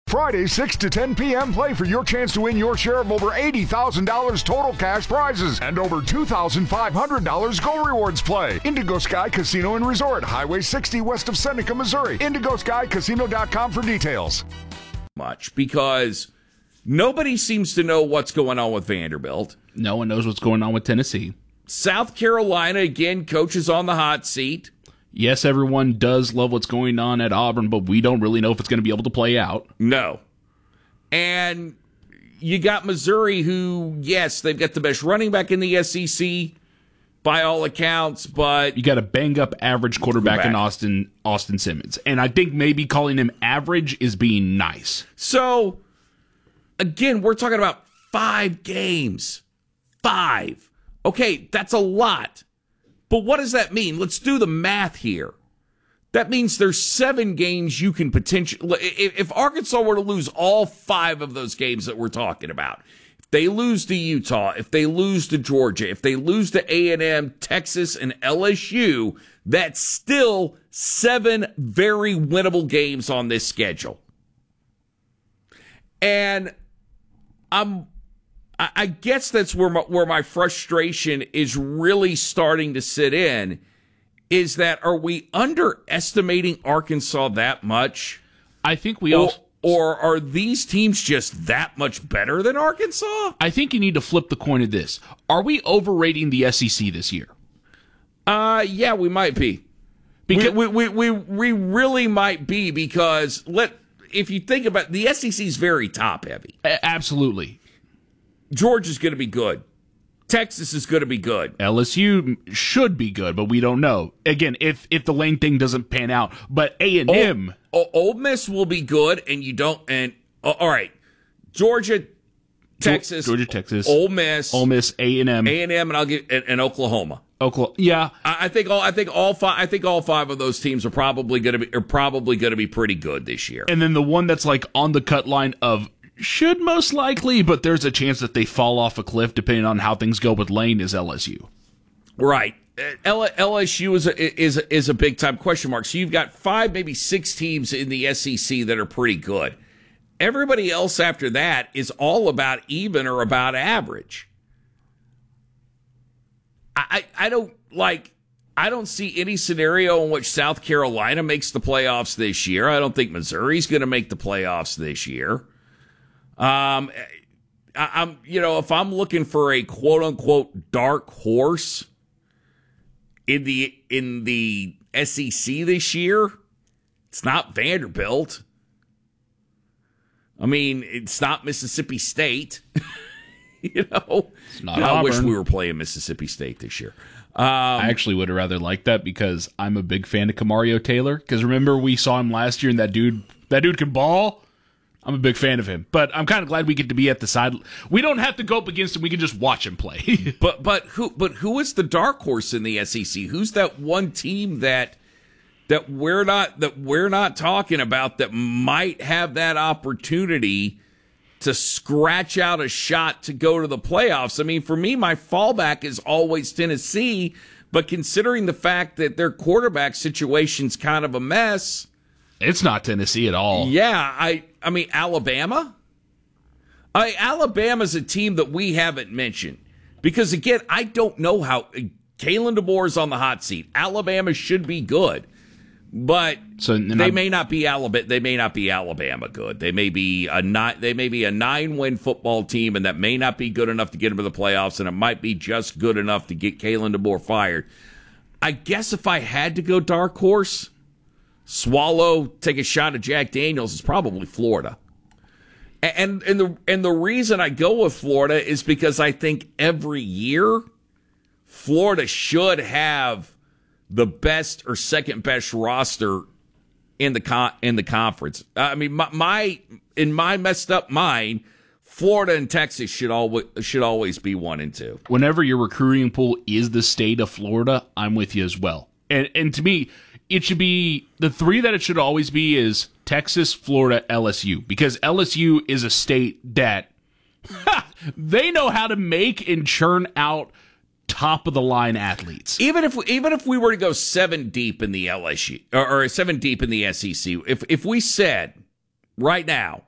Friday, 6 to 10 p.m., play for your chance to win your share of over $80,000 total cash prizes and over $2,500 Go Rewards play. Indigo Sky Casino and Resort, Highway 60 west of Seneca, Missouri. IndigoSkyCasino.com for details. Much because nobody seems to know what's going on with Vanderbilt. No one knows what's going on with Tennessee. South Carolina, again, coaches on the hot seat. Yes, everyone does love what's going on at Auburn, but we don't really know if it's going to be able to play out. No. And you got Missouri, who, yes, they've got the best running back in the SEC by all accounts, but you got a bang-up average quarterback in Austin Simmons. And I think maybe calling him average is being nice. So, again, we're talking about 5 games. 5. Okay, that's a lot. But what does that mean? Let's do the math here. That means there's 7 games you can potentially... If Arkansas were to lose all 5 of those games that we're talking about, if they lose to Utah, if they lose to Georgia, if they lose to A&M, Texas, and LSU, that's still 7 very winnable games on this schedule. And I guess that's where my frustration is really starting to sit in, is that are we underestimating Arkansas that much? I think we all... Or are these teams just that much better than Arkansas? I think you need to flip the coin of this. Are we overrating the SEC this year? Yeah, we might be. Because we really might be, because if you think about it, the SEC is very top heavy. Absolutely. Georgia's going to be good. Texas is going to be good. LSU should be good, but we don't know. Again, if the Lane thing doesn't pan out, but A&M, Ole Miss will be good, and you don't. And all right, Georgia, Texas, Ole Miss, A&M, and I'll give and Oklahoma. Yeah, I think all 5 of those teams are probably going to be pretty good this year. And then the one that's like on the cut line of should most likely, but there's a chance that they fall off a cliff depending on how things go with Lane is LSU. Right. LSU is a big time question mark. So you've got 5, maybe 6 teams in the SEC that are pretty good. Everybody else after that is all about even or about average. I don't see any scenario in which South Carolina makes the playoffs this year. I don't think Missouri's going to make the playoffs this year. If I'm looking for a quote unquote dark horse in the SEC this year, it's not Vanderbilt. I mean, it's not Mississippi State. It's not I wish we were playing Mississippi State this year. I actually would have rather liked that because I'm a big fan of Kamario Taylor. Because remember, we saw him last year, and that dude can ball. I'm a big fan of him, but I'm kind of glad we get to be at the side. We don't have to go up against him; we can just watch him play. but who is the dark horse in the SEC? Who's that one team that we're not talking about that might have that opportunity to scratch out a shot to go to the playoffs? I mean, for me, my fallback is always Tennessee, but considering the fact that their quarterback situation's kind of a mess, it's not Tennessee at all. Yeah, I mean, Alabama? Alabama's a team that we haven't mentioned. Because, again, I don't know how... Kalen DeBoer's on the hot seat. Alabama should be good. But they may not be Alabama good. They may be a 9-win football team, and that may not be good enough to get them to the playoffs, and it might be just good enough to get Kalen DeBoer fired. I guess if I had to go dark horse... swallow, take a shot at Jack Daniels is probably Florida. And the reason I go with Florida is because I think every year Florida should have the best or second best roster in the conference. I mean, in my messed up mind, Florida and Texas should always be 1 and 2. Whenever your recruiting pool is the state of Florida, I'm with you as well. And to me, it should be the 3 that it should always be is Texas, Florida, LSU, because LSU is a state that they know how to make and churn out top of the line athletes. Even if we were to go 7 deep in the LSU or 7 deep in the SEC, if we said right now